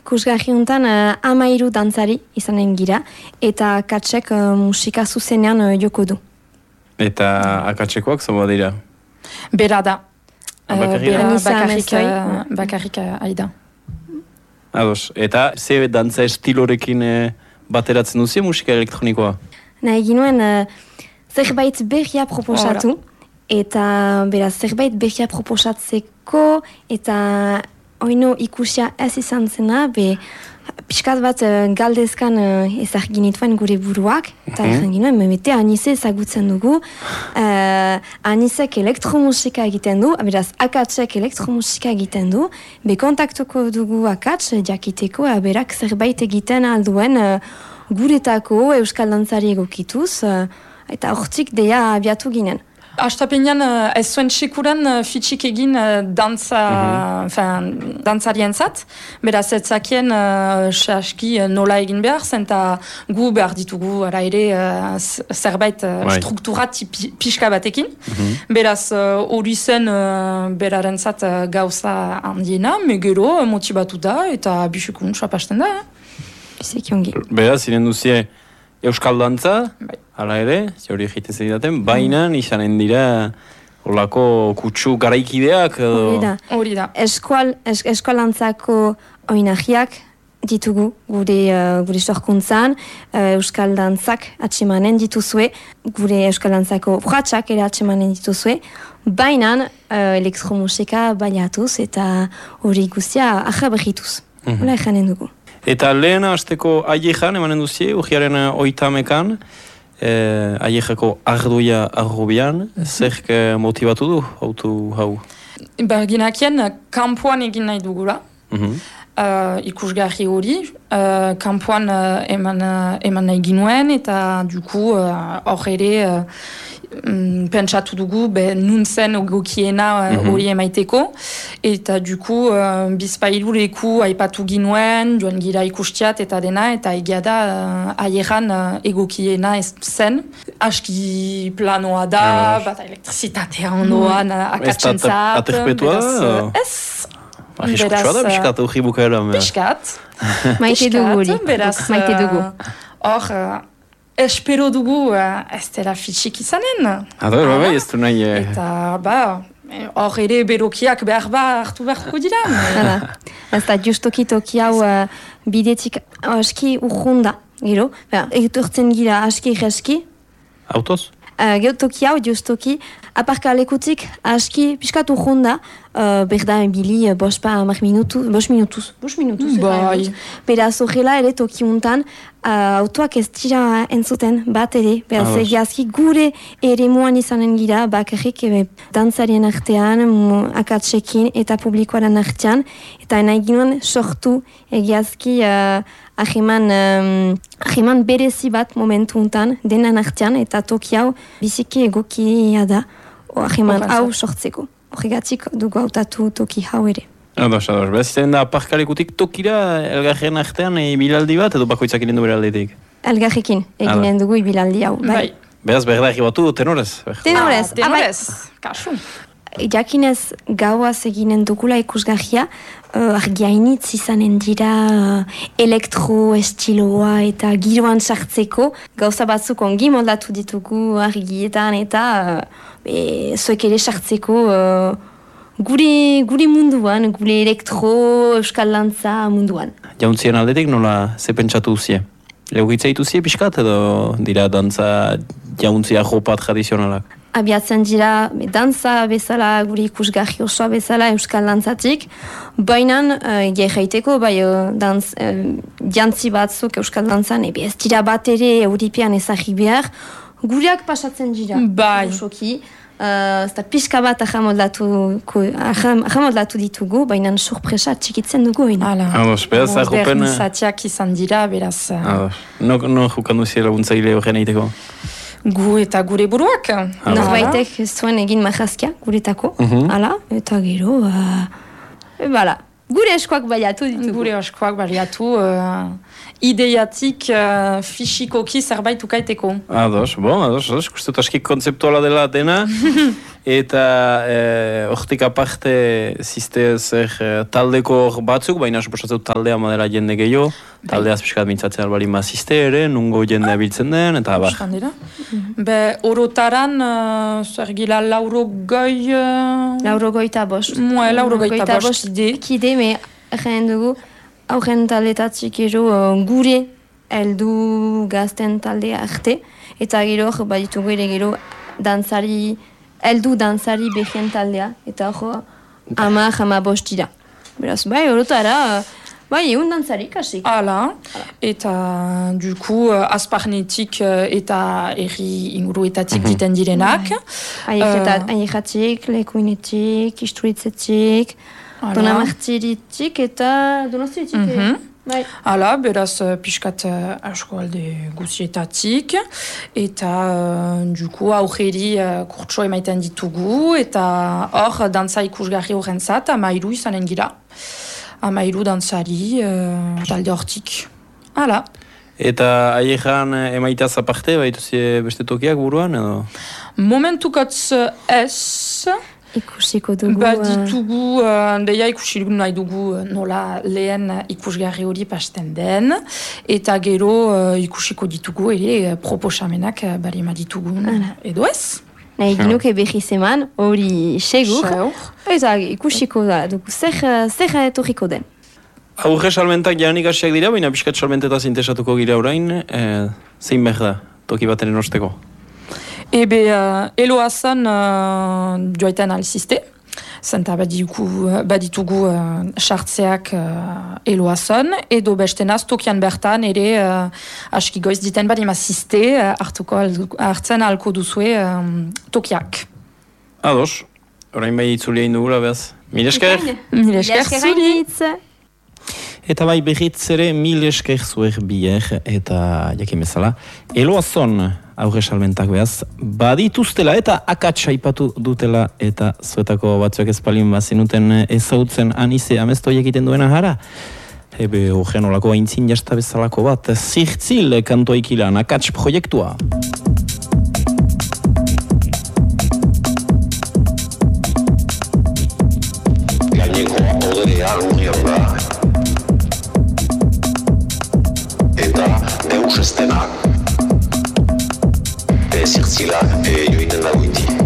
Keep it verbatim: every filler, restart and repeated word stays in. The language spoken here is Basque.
Ikusgarri honetan uh, amairu dantzari izanen gira, eta akatsek uh, musika zuzenean uh, joko du. Eta akatsekoak zoba dira? Bera da. Uh, bera bakarrik, uh, bakarrik uh, aida. Ados, eta ze dantza estilorekin eh, bateratzen duzia musika elektronikoa? Nahi ginuen uh, zerbait berria proposatu, Ora. Eta beraz zerbait berria proposatzeko, eta oino ikusia ez izan zena, be pixkat bat uh, galdezkan uh, ezak ginituen gure buruak, eta mm-hmm. egin ginuen, memete anize ezagutzen dugu, uh, anisek elektromusika egiten du, beraz akatsek elektromusika egiten du, be kontaktuko dugu akats, jakiteko, berak zerbait egiten alduen uh, guretako euskal dantzari egokituz, uh, eta hortzik deia abiatu ginen. Astapenean ez zuen sekuran fitxik egin dantza, mm-hmm. dantzarien zat, beraz ez zakien uh, aski nola egin behar, zenta gu behar ditugu ara ere uh, zerbait uh, strukturat pixka batekin, mm-hmm. beraz hori uh, zen uh, beraren zat uh, gauza handiena, megero motibatu da eta bisukun sapasten da. Eh? Beraz, ziren duzie euskal dantza, bai. Hala ere, zeuri egitez egidaten, baina izanen dira olako kutsu garaikideak. Hori da. Hori da. Eskual, es, eskualantzako oinahiak ditugu gure, uh, gure sorkuntzan, uh, euskal dantzak atxemanen dituzue, gure euskalantzako urratxak ere atxemanen dituzue, baina uh, elektromusika baiatuz eta hori guztia ahaberrituz. Mm-hmm. Hola ejanen dugu. Eta lehen hasteko aiejan emanen duzie, urriaren oitamekan, eh, aiejako arduia arrubian, mm-hmm. zerk motivatu du autu hau? Berginakien, kampuan egin nahi dugula, mm-hmm. uh, ikusgarri hori, uh, kampuan uh, eman, uh, eman nahi ginuen, eta duku hor uh, ere uh, um, pentsatu dugu, be, nun zen egokiena hori uh, mm-hmm. emaiteko, eta duku uh, bizpailu leku aipatu ginuen, joan gira ikustiat eta dena, eta egia da uh, aieran uh, egokiena zen. Aski planoa da, ah, bat elektrizitatea ondoan mm. akatsentzat. Aterpetua? Ez. Arriskutsua da, piskat, urri bukaera. Piskat. Maite dugu hori. Maite dugu. Hor, espero dugu ez dela fitxik izanen. Ado, ah, bai, ez du nahi. Eta, ba, hor ere berokiak behar ba hartu beharko dira. Ez da, justoki toki hau bidetik aski urrunda, gero. Etortzen gira aski egeski. Autoz? Uh, Geotoki hau, justoki, aparka lekutik aski piskat urrunda, uh, berda bili uh, bospa amak minutu, bos minutuz, bos minutuz. Bai. Beraz, horrela ere toki untan, uh, autoak ez dira entzuten bat ere, beraz, ah, egiazki gure ere muan izanen gira, bakarrik ebe, dantzarien artean, akatsekin eta publikoaren artean, eta nahi ginoen sortu egiazki uh, ahiman, um, ahiman berezi bat momentu untan, denan artean, eta toki hau biziki egokia da, ahiman hau sortzeko. Horregatik dugu hautatu toki hau ere. Ados, ados. Beraz, izan da parkalekutik tokira elgarren artean ibilaldi bat, edo bakoitzak egin du beraldetik? Elgarrekin eginen dugu ibilaldi hau, bai. Beraz, berda egibatu tenorez? Tenorez, ah, tenorez, kasu. Jakinez gauaz eginen dugula ikusgarria, uh, argiainitz izanen dira uh, elektro estiloa eta giroan sartzeko. Gauza batzuk ongi moldatu ditugu argietan eta uh, zuek ere sartzeko uh, gure, gure munduan, gure elektro euskal dantza munduan. Jauntzien aldetik nola ze pentsatu duzie? Eugitza ituzie pixkat edo dira dantza jauntzia jopa tradizionalak? Abiatzen dira dantza bezala, gure ikusgarri osoa bezala euskal dantzatik, baina uh, gehaiteko, bai uh, dantz, uh, jantzi batzuk euskal dantzan, ebe ez dira bat ere euripean ezagri behar, gureak pasatzen dira. Bai. Osoki, uh, eta pixka bat ahamoldatu ditugu, baina sorpresa txikitzen dugu. Hala. Ados, beraz, ahopen... Modernizatiak izan dira, beraz... Ados, no, no jukan duzia laguntzaile horren egiteko? Gu eta gure buruak. Norbaitek zuen egin majazkia guretako, mm-hmm. ala, eta gero, uh, bala, gure eskoak baliatu ditugu. Gure eskoak baliatu, uh, ideiatik uh, fisikoki zerbait ukaiteko. Ados, bon, ados, ados, ikusten aski kontzeptuala dela dena, eta hortik eh, aparte ziste zer taldeko batzuk, baina suposatzeu taldea madera jende gehiago, taldeaz pixkat mintzatzen albari mazizte ere, nungo jende abiltzen den, eta bar. Be, orotaran, uh, zer gila lauro goi... Uh... Lauro goita bost. Mue, lauro goita bost ide. Kide, me, erren dugu, aurren taldetatik ero uh, gure heldu gazten taldea arte, eta gero, baditugu ere gero, dantzari, heldu dantzari behien taldea, eta hor, ama, ama bost dira. Beraz, bai, orotara... Bai, egun dantzari, kasik. Hala, eta duku azparnetik eta erri inguruetatik mm-hmm. diten direnak. Aierratik, uh, lekuinetik, isturitzetik, donamartiritik eta donostiatik. Mm-hmm. Bai. Hala, beraz pixkat asko alde guzietatik, eta uh, duku aurreri uh, kurtso emaiten ditugu, eta hor dantza ikusgarri horrentzat, amairu izanen gira. Amairu dantzari, uh, talde hortik. Hala. Eta aieran emaitaz aparte, baituzie beste tokiak buruan, edo? Momentukatz ez. Ikusiko dugu. Baditugu, uh, deia ikusi nahi dugu nola lehen ikusgarri hori pasten den. Eta gero uh, ikusiko ditugu ere proposamenak bari maditugun edo ez. Nahi ginuke behi zeman, hori segur. Eta ikusiko da, dugu zer, zer etorriko den. Aurre salmentak janik hasiak dira, baina pixkat salmenteta zintesatuko gira orain, eh, zein behar da, toki bateren osteko? Ebe, uh, eloazan uh, joaitan alzizte, zenta baditugu, baditugu uh, sartzeak uh, eloazan, edo bestenaz tokian bertan ere uh, aski goiz diten badi mazizte, uh, hartuko hartzen alko duzue um, tokiak. Ados, orain bai itzulia indugula behaz. Mil esker! Mil esker zuri! Eta bai berriz ere mil esker zuer bier, eta jakin bezala, eloazon aurre salmentak behaz, badituztela eta akatsa ipatu dutela, eta zuetako batzuak ezpalin bazinuten ezautzen anize amesto egiten duena jara. Ebe horren olako aintzin jasta bezalako bat, zirtzil kantoikilan akats proiektua. Gaineko oderea lurrian da. Eta deus estenak. Zirtzila joiten dago iti.